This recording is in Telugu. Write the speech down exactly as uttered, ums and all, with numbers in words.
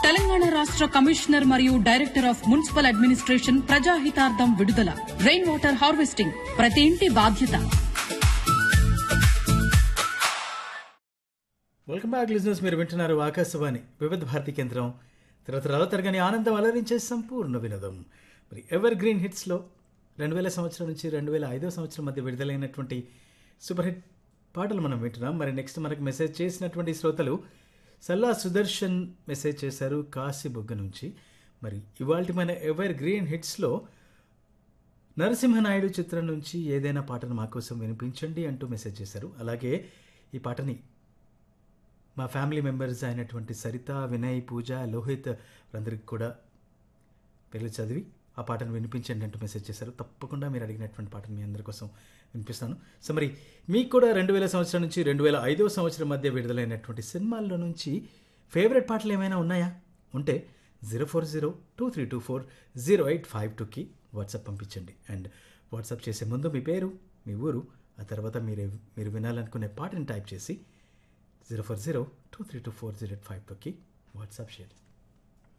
తెలంగాణ రాష్ట్ర కమిషనర్ మరియు డైరెక్టర్ ఆఫ్ మున్సిపల్ అడ్మినిస్ట్రేషన్ ప్రజాహితార్థం విడుదల. రెయిన్ వాటర్ హార్వెస్టింగ్ ప్రతి ఇంటి బాధ్యత. Welcome back listeners. మీరు వింటున్నారు ఆకాశవాణి వివిధ భారతి కేంద్రం. తరతరాల తరగని ఆనందం అలరించే సంపూర్ణ వినోదం. మరి ఎవర్ గ్రీన్ హిట్స్లో రెండు వేల సంవత్సరం నుంచి రెండు వేల ఐదో సంవత్సరం మధ్య విడుదలైనటువంటి సూపర్ హిట్ పాటలు మనం వింటున్నాం. మరి నెక్స్ట్ మనకు మెసేజ్ చేసినటువంటి శ్రోతలు సల్లా సుదర్శన్ మెసేజ్ చేశారు కాశీబుగ్గ నుంచి. మరి ఇవాల్టి మన ఎవర్ గ్రీన్ హిట్స్లో నరసింహనాయుడు చిత్రం నుంచి ఏదైనా పాటను మా కోసం వినిపించండి అంటూ మెసేజ్ చేశారు. అలాగే ఈ పాటని మా ఫ్యామిలీ మెంబర్స్ అయినటువంటి సరిత, వినయ్, పూజ, లోహిత్ అందరికి కూడా పేర్లు చదివి ఆ పాటను వినిపించండి అంటూ మెసేజ్ చేశారు. తప్పకుండా మీరు అడిగినటువంటి పాటను మీ అందరి కోసం వినిపిస్తాను. సో మరి మీకు కూడా రెండు వేల సంవత్సరం నుంచి రెండు వేల ఐదో సంవత్సరం మధ్య విడుదలైనటువంటి సినిమాల్లో నుంచి ఫేవరెట్ పాటలు ఏమైనా ఉన్నాయా? ఉంటే zero four zero two three two four zero eight five టూకి వాట్సాప్ పంపించండి. అండ్ వాట్సాప్ చేసే ముందు మీ పేరు, మీ ఊరు, ఆ తర్వాత మీరు మీరు వినాలనుకునే పాటని టైప్ చేసి zero four zero two three two four zero eight five టూకి వాట్సాప్ షేర్